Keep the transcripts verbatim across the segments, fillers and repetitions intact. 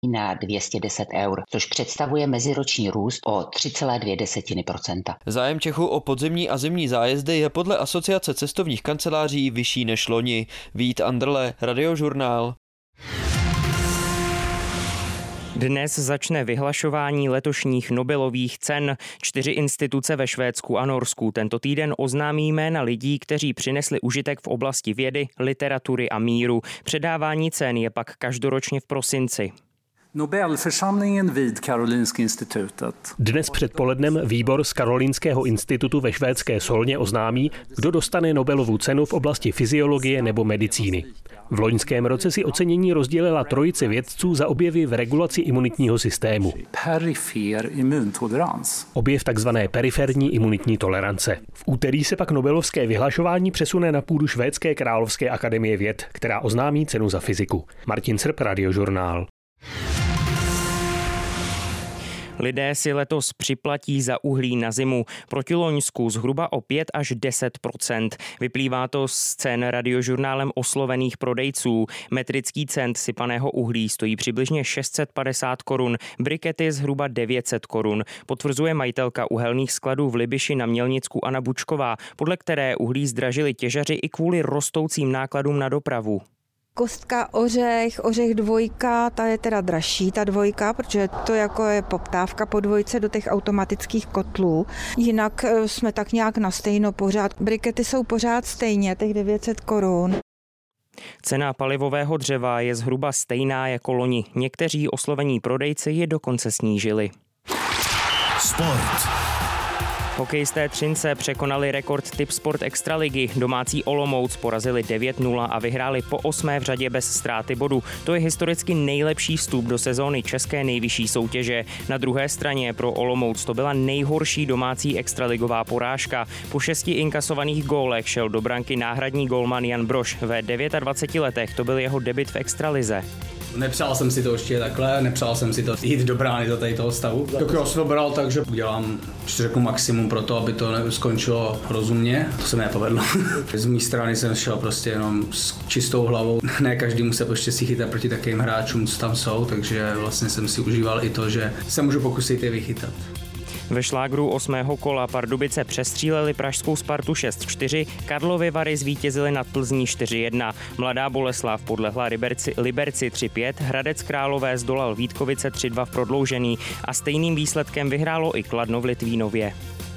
na dvě stě deset eur, což představuje meziroční růst o tři celé dvě procenta. Zájem Čechů o podzimní a zimní zájezdy je podle Asociace cestovních kanceláří vyšší než loni. Vít Anderle, Radiožurnál. Dnes začne vyhlašování letošních Nobelových cen. Čtyři instituce ve Švédsku a Norsku tento týden oznámí jména lidí, kteří přinesli užitek v oblasti vědy, literatury a míru. Předávání cen je pak každoročně v prosinci. Nobelförsamlingen vid Karolinska institutet. Dnes předpolednem výbor z Karolinského institutu ve švédské Solně oznámí, kdo dostane Nobelovu cenu v oblasti fyziologie nebo medicíny. V loňském roce si ocenění rozdělila trojice vědců za objevy v regulaci imunitního systému. Perifer immuntolerans. Objev takzvané periferní imunitní tolerance. V úterý se pak nobelovské vyhlašování přesune na půdu Švédské královské akademie věd, která oznámí cenu za fyziku. Martin Srb, Radiožurnál. Lidé si letos připlatí za uhlí na zimu proti loňsku zhruba o pět až deset procent. Vyplývá to z cen Radiožurnálem oslovených prodejců. Metrický cent sypaného uhlí stojí přibližně šest set padesát korun, brikety zhruba devět set korun. Potvrzuje majitelka uhelných skladů v Libyši na Mělnicku Anna Bučková, podle které uhlí zdražili těžaři i kvůli rostoucím nákladům na dopravu. Kostka ořech, ořech dvojka, ta je teda dražší, ta dvojka, protože to jako je poptávka po dvojce do těch automatických kotlů. Jinak jsme tak nějak na stejno pořád. Brikety jsou pořád stejně, těch devět set korun. Cena palivového dřeva je zhruba stejná jako loni. Někteří oslovení prodejci ji dokonce snížili. Sport. Hokejisté Třince překonali rekord Tipsport Extraligy. Domácí Olomouc porazili devět nula a vyhráli po osmé v řadě bez ztráty bodu. To je historicky nejlepší vstup do sezóny české nejvyšší soutěže. Na druhé straně pro Olomouc to byla nejhorší domácí extraligová porážka. Po šesti inkasovaných gólech šel do branky náhradní gólman Jan Brož. Ve dvaceti devíti letech to byl jeho debut v extralize. Nepřál jsem si to ještě takhle, nepřál jsem si to jít do brány do tady toho stavu. Tak já jsem to bral tak, že udělám, řeknu, maximum pro to, aby to skončilo rozumně. To se mi nepovedlo. Z mé strany jsem šel prostě jenom s čistou hlavou. Ne každému se poštěstí chytat proti takovým hráčům, co tam jsou, takže vlastně jsem si užíval i to, že se můžu pokusit je vychytat. Ve šlágru osmého kola Pardubice přestříleli pražskou Spartu šest čtyři, Karlovy Vary zvítězili nad Plzní čtyři jedna, Mladá Boleslav podlehla Liberci, Liberci tři pět, Hradec Králové zdolal Vítkovice tři dva v prodloužení a stejným výsledkem vyhrálo i Kladno v Litvínově.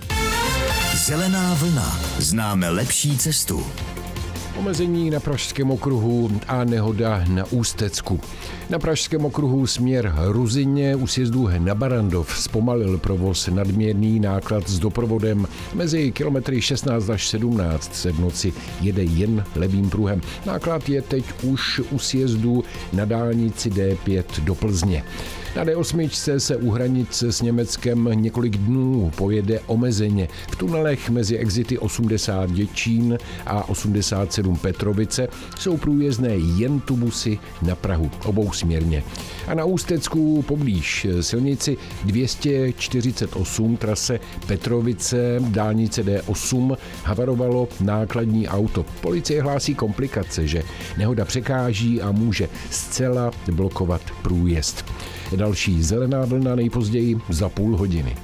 Zelená vlna. Známe lepší cestu. Omezení na Pražském okruhu a nehoda na Ústecku. Na Pražském okruhu směr Ruzyně u sjezdu na Barandov zpomalil provoz nadměrný náklad s doprovodem. Mezi kilometry šestnáct až sedmnáct se v noci jede jen levým pruhem. Náklad je teď už u sjezdu na dálnici D pět do Plzně. Na D osm se u hranice s Německem několik dnů pojede omezeně. V tunelech mezi exity osmdesát Děčín a osmdesát sedm Petrovice jsou průjezdné jen tubusy na Prahu, obousměrně. A na Ústecku poblíž silnici dvě stě čtyřicet osm trase Petrovice, dálnice D osm, havarovalo nákladní auto. Policie hlásí komplikace, že nehoda překáží a může zcela blokovat průjezd. Další zelená vlna nejpozději za půl hodiny.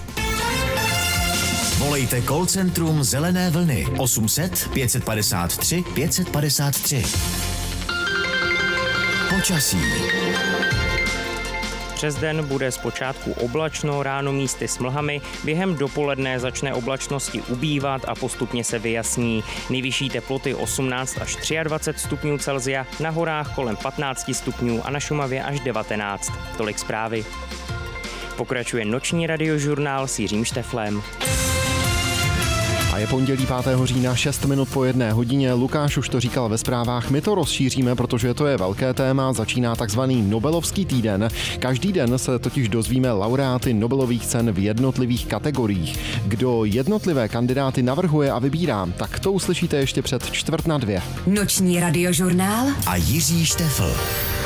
Volejte call centrum Zelené vlny osm set pět padesát tři pět padesát tři. Počasí. Přes den bude zpočátku oblačno, ráno místy s mlhami, během dopoledne začne oblačnosti ubývat a postupně se vyjasní. Nejvyšší teploty osmnáct až dvacet tři stupňů Celsia, na horách kolem patnáct stupňů a na Šumavě až devatenáct. Tolik zprávy. Pokračuje noční radiožurnál s Jiřím Šteflem. A je pondělí pátého října, šest minut po jedné hodině. Lukáš už to říkal ve zprávách, my to rozšíříme, protože to je velké téma. Začíná takzvaný Nobelovský týden. Každý den se totiž dozvíme laureáty Nobelových cen v jednotlivých kategoriích. Kdo jednotlivé kandidáty navrhuje a vybírá, tak to uslyšíte ještě před čtvrt na dvě. Noční radiožurnál a Jiří Štefl.